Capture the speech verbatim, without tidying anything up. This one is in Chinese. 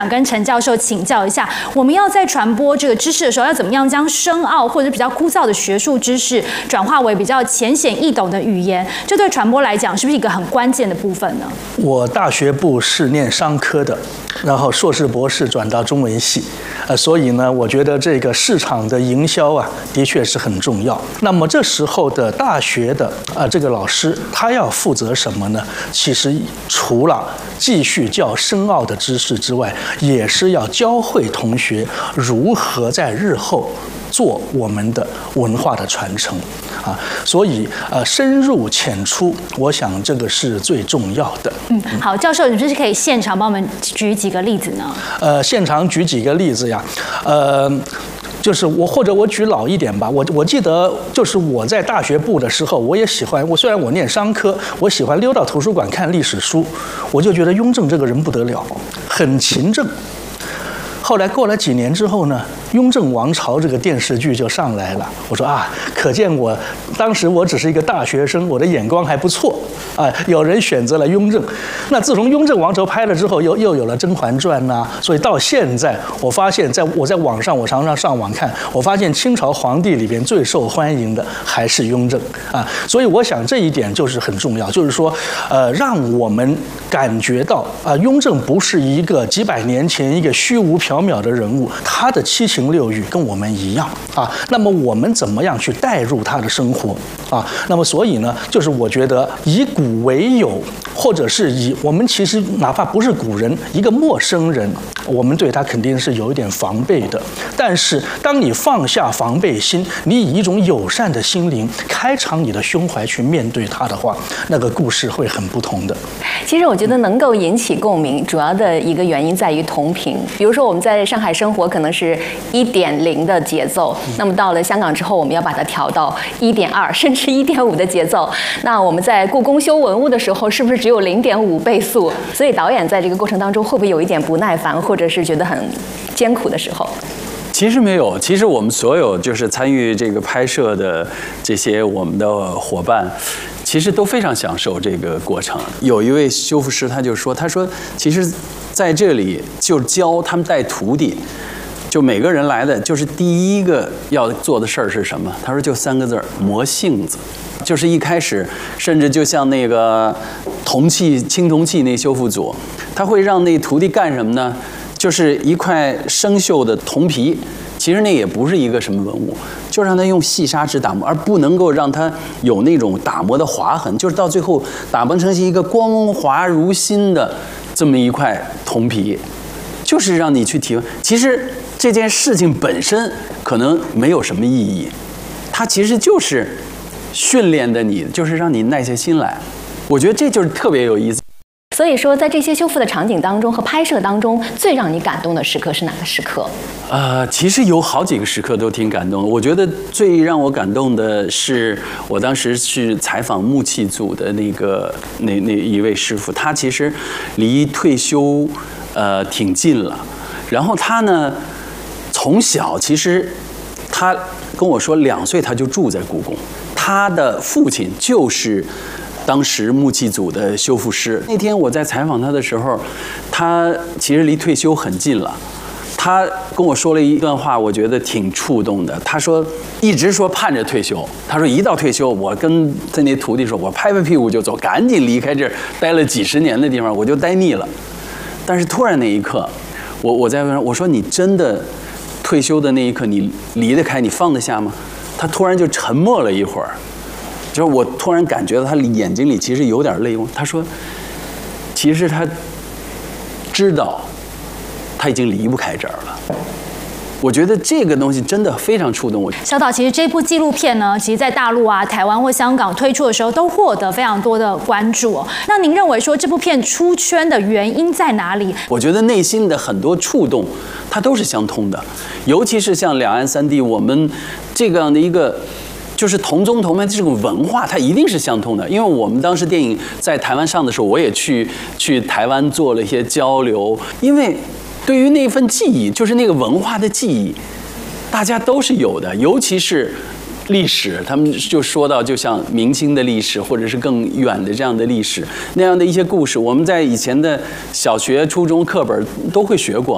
想跟陈教授请教一下，我们要在传播这个知识的时候，要怎么样将深奥或者比较枯燥的学术知识转化为比较浅显易懂的语言？这对传播来讲，是不是一个很关键的部分呢？ 我大学部是念商科的，然后硕士博士转到中文系，呃，所以呢，我觉得这个市场的营销啊，的确是很重要。那么这时候的大学的啊、呃、这个老师，他要负责什么呢？其实除了继续教深奥的知识之外，也是要教会同学如何在日后做我们的文化的传承啊，所以呃深入浅出，我想这个是最重要的。 嗯，好，教授，你是不是可以现场帮我们举几个例子呢？ 呃，现场举几个例子呀，呃。就是我，或者我举老一点吧。我我记得，就是我在大学部的时候，我也喜欢。我虽然我念商科，我喜欢溜到图书馆看历史书，我就觉得雍正这个人不得了，很勤政。后来过了几年之后呢，《雍正王朝》这个电视剧就上来了。我说啊，可见我当时我只是一个大学生，我的眼光还不错啊。有人选择了雍正，那自从《雍正王朝》拍了之后，又又有了《甄嬛传》呐。所以到现在，我发现，在我在网上，我常常上网看，我发现清朝皇帝里边最受欢迎的还是雍正啊。所以我想这一点就是很重要，就是说，呃，让我们感觉到啊，雍正不是一个几百年前一个虚无缥缈的人物，他的七情六欲跟我们一样啊。那么我们怎么样去带入他的生活啊？那么所以呢，就是我觉得以古为友，或者是以我们其实哪怕不是古人，一个陌生人，我们对他肯定是有一点防备的。但是当你放下防备心，你以一种友善的心灵开敞你的胸怀去面对他的话，那个故事会很不同的。 其实我觉得能够引起共鸣，主要的一个原因在于同频。比如说我们在上海生活可能是一点零的节奏，那么到了香港之后，我们要把它调到一点二甚至一点五的节奏。那我们在故宫修文物的时候，是不是只有零点五倍速？所以导演在这个过程当中会不会有一点不耐烦，或者是觉得很艰苦的时候？ 其实没有，其实我们所有就是参与这个拍摄的这些我们的伙伴，其实都非常享受这个过程。有一位修复师他就说，他说其实在这里就教他们带徒弟，就每个人来的就是第一个要做的事儿是什么？他说就三个字儿：磨性子。就是一开始，甚至就像那个铜器、青铜器那修复组，他会让那徒弟干什么呢？就是一块生锈的铜皮，其实那也不是一个什么文物，就让他用细砂纸打磨，而不能够让它有那种打磨的划痕，就是到最后打磨成一个光滑如新的这么一块铜皮，就是让你去体会。其实这件事情本身可能没有什么意义，它其实就是训练的你，就是让你耐下心来。我觉得这就是特别有意思。 所以说，在这些修复的场景当中和拍摄当中，最让你感动的时刻是哪个时刻？ 呃，其实有好几个时刻都挺感动的。我觉得最让我感动的是，我当时去采访木器组的那个那那一位师傅，他其实离退休呃挺近了。然后他呢，从小其实他跟我说，两岁他就住在故宫，他的父亲就是当时木器组的修复师。那天我在采访他的时候，他其实离退休很近了。他跟我说了一段话，我觉得挺触动的。他说，一直说盼着退休。他说，一到退休，我跟他那徒弟说，我拍拍屁股就走，赶紧离开这儿待了几十年的地方，我就待腻了。但是突然那一刻，我我在问他，我说你真的退休的那一刻，你离得开，你放得下吗？他突然就沉默了一会儿。就是我突然感觉到他眼睛里其实有点泪光。他说，其实他知道他已经离不开这儿了。我觉得这个东西真的非常触动我。 小岛，其实这部纪录片呢，其实在大陆啊、台湾或香港推出的时候，都获得非常多的关注哦。那您认为说这部片出圈的原因在哪里？ 我觉得内心的很多触动，它都是相通的。尤其是像两岸三地，我们这样的一个就是同宗同脉这种文化，它一定是相通的。因为我们当时电影在台湾上的时候，我也去去台湾做了一些交流，因为对于那份记忆，就是那个文化的记忆，大家都是有的。尤其是历史，他们就说到，就像明清的历史，或者是更远的这样的历史，那样的一些故事，我们在以前的小学、初中课本都会学过。